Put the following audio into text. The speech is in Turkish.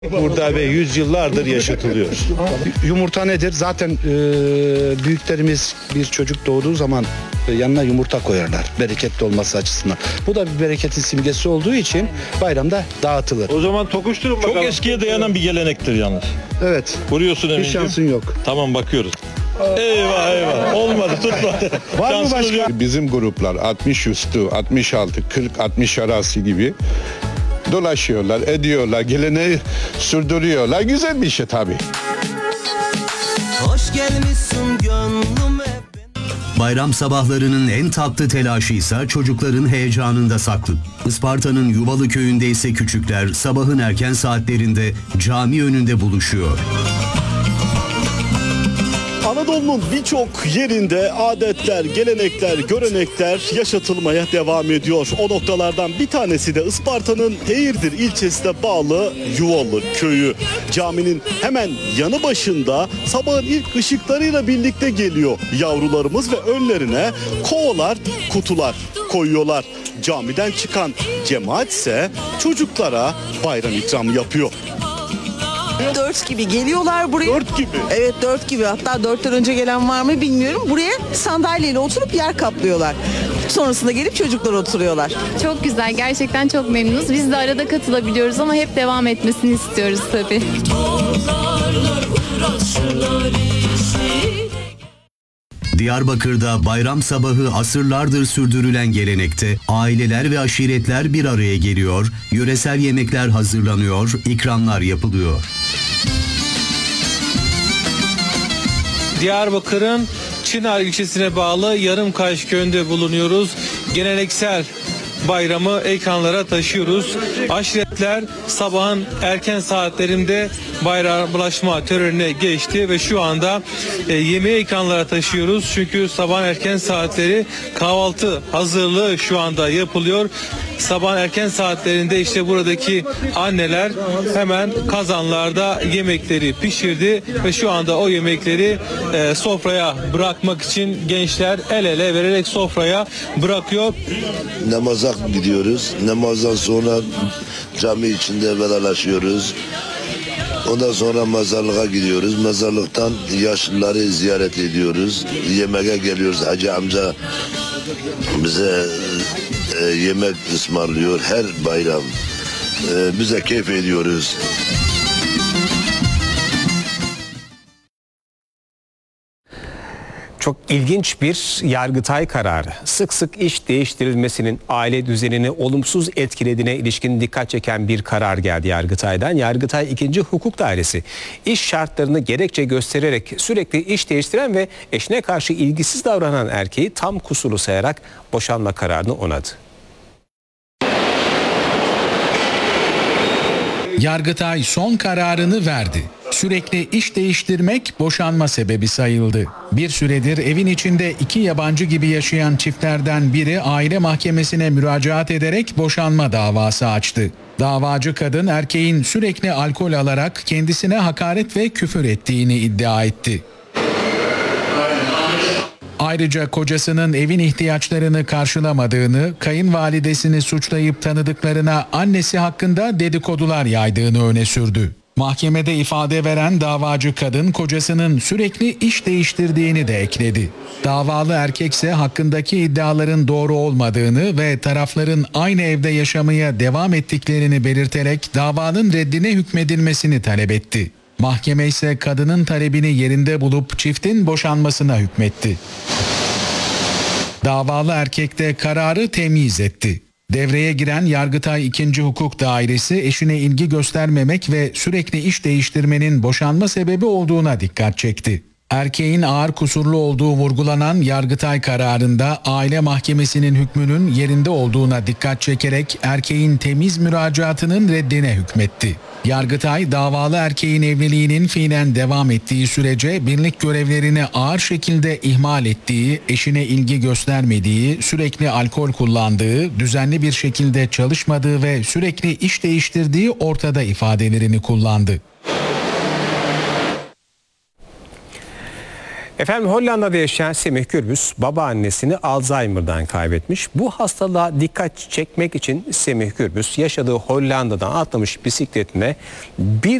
Burada ve yüzyıllardır yaşatılıyor. Yumurta nedir? Zaten büyüklerimiz bir çocuk doğduğu zaman yanına yumurta koyarlar. Bereketli olması açısından. Bu da bir bereketin simgesi olduğu için bayramda dağıtılır. O zaman tokuşturun bakalım. Çok eskiye dayanan bir gelenektir yalnız. Evet. Vuruyorsun Bir Emin'ciğim. şansın yok. Tamam bakıyoruz. Eyvah. Olmadı, tutmadı. Var mı Şansınız başka? yok. Bizim gruplar 60 üstü, 66, 40, 60 arası gibi dolaşıyorlar, ediyorlar, geleneği sürdürüyorlar. Güzel bir şey tabii. Hoş gelmişsin gönlüme. Bayram sabahlarının en tatlı telaşı ise çocukların heyecanında saklı. Isparta'nın Yuvalı köyünde ise küçükler sabahın erken saatlerinde cami önünde buluşuyor. Anadolu'nun birçok yerinde adetler, gelenekler, görenekler yaşatılmaya devam ediyor. O noktalardan bir tanesi de Isparta'nın Eğirdir ilçesine bağlı Yuvalı köyü. Caminin hemen yanı başında sabahın ilk ışıklarıyla birlikte geliyor yavrularımız ve önlerine kovalar, kutular koyuyorlar. Camiden çıkan cemaat ise çocuklara bayram ikramı yapıyor. 4 gibi geliyorlar buraya. 4 gibi. Evet 4 gibi, hatta 4'ten önce gelen var mı bilmiyorum. Buraya sandalyeyle oturup yer kaplıyorlar. Sonrasında gelip çocuklar oturuyorlar. Çok güzel, gerçekten çok memnunuz. Biz de arada katılabiliyoruz ama hep devam etmesini istiyoruz tabii. Diyarbakır'da bayram sabahı asırlardır sürdürülen gelenekte aileler ve aşiretler bir araya geliyor, yöresel yemekler hazırlanıyor, ikramlar yapılıyor. Diyarbakır'ın Çınar ilçesine bağlı Yarımkaş köyünde bulunuyoruz. Geleneksel bayramı ekranlara taşıyoruz. Aşiretler sabahın erken saatlerinde bayramlaşma törenine geçti ve şu anda yemeği ekranlara taşıyoruz. Çünkü sabahın erken saatleri kahvaltı hazırlığı şu anda yapılıyor. Sabahın erken saatlerinde işte buradaki anneler hemen kazanlarda yemekleri pişirdi ve şu anda o yemekleri sofraya bırakmak için gençler el ele vererek sofraya bırakıyor. Namaza gidiyoruz. Namazdan sonra cami içinde vedalaşıyoruz. Ondan sonra mezarlığa gidiyoruz. Mezarlıktan yaşlıları ziyaret ediyoruz. Yemeğe geliyoruz. Hacı amca bize yemek ısmarlıyor her bayram. Bize keyif ediyoruz. Çok ilginç bir Yargıtay kararı. Sık sık iş değiştirilmesinin aile düzenini olumsuz etkilediğine ilişkin dikkat çeken bir karar geldi Yargıtay'dan. Yargıtay 2. Hukuk Dairesi iş şartlarını gerekçe göstererek sürekli iş değiştiren ve eşine karşı ilgisiz davranan erkeği tam kusurlu sayarak boşanma kararını onadı. Yargıtay son kararını verdi. Sürekli iş değiştirmek boşanma sebebi sayıldı. Bir süredir evin içinde iki yabancı gibi yaşayan çiftlerden biri aile mahkemesine müracaat ederek boşanma davası açtı. Davacı kadın erkeğin sürekli alkol alarak kendisine hakaret ve küfür ettiğini iddia etti. Ayrıca kocasının evin ihtiyaçlarını karşılamadığını, kayınvalidesini suçlayıp tanıdıklarına annesi hakkında dedikodular yaydığını öne sürdü. Mahkemede ifade veren davacı kadın kocasının sürekli iş değiştirdiğini de ekledi. Davalı erkekse hakkındaki iddiaların doğru olmadığını ve tarafların aynı evde yaşamaya devam ettiklerini belirterek davanın reddine hükmedilmesini talep etti. Mahkeme ise kadının talebini yerinde bulup çiftin boşanmasına hükmetti. Davalı erkek de kararı temyiz etti. Devreye giren Yargıtay 2. Hukuk Dairesi eşine ilgi göstermemek ve sürekli iş değiştirmenin boşanma sebebi olduğuna dikkat çekti. Erkeğin ağır kusurlu olduğu vurgulanan Yargıtay kararında aile mahkemesinin hükmünün yerinde olduğuna dikkat çekerek erkeğin temiz müracaatının reddine hükmetti. Yargıtay davalı erkeğin evliliğinin fiilen devam ettiği sürece birlik görevlerini ağır şekilde ihmal ettiği, eşine ilgi göstermediği, sürekli alkol kullandığı, düzenli bir şekilde çalışmadığı ve sürekli iş değiştirdiği ortada ifadelerini kullandı. Efendim Hollanda'da yaşayan Semih Gürbüz babaannesini Alzheimer'dan kaybetmiş. Bu hastalığa dikkat çekmek için Semih Gürbüz yaşadığı Hollanda'dan atlamış bisikletine bir